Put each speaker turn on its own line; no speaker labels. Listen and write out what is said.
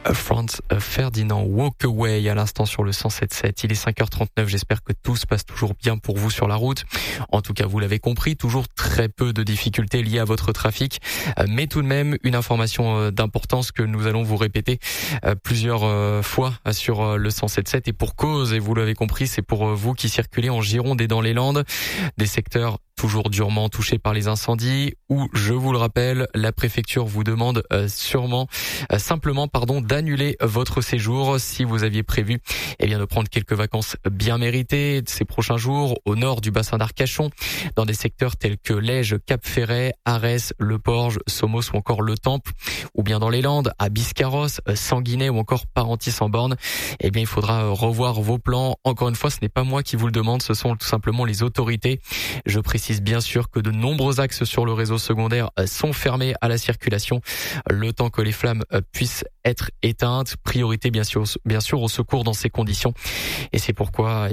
Franz Ferdinand Walk Away à l'instant sur le 107.7. Il est 5h39. J'espère que tout se passe toujours bien pour vous sur la route. En tout cas, vous l'avez compris, toujours très peu de difficultés liées à votre trafic. Mais tout de même, une information d'importance que nous allons vous répéter plusieurs fois sur le 107.7 et pour cause. Et vous l'avez compris, c'est pour vous qui circulez en Gironde et dans les Landes. Des secteurs toujours durement touchés par les incendies où, je vous le rappelle, la préfecture vous demande simplement d'annuler votre séjour si vous aviez prévu de prendre quelques vacances bien méritées ces prochains jours au nord du bassin d'Arcachon, dans des secteurs tels que Lège, Cap-Ferret, Arès, Le Porge, Somos ou encore Le Temple, ou bien dans les Landes, à Biscarrosse, Sanguinet ou encore Parentis-en-Born. Il faudra revoir vos plans. Encore une fois, ce n'est pas moi qui vous le demande, ce sont tout simplement les autorités. Je précise bien sûr que de nombreux axes sur le réseau secondaire sont fermés à la circulation le temps que les flammes puissent être éteintes. Priorité bien sûr au secours dans ces conditions. Et c'est pourquoi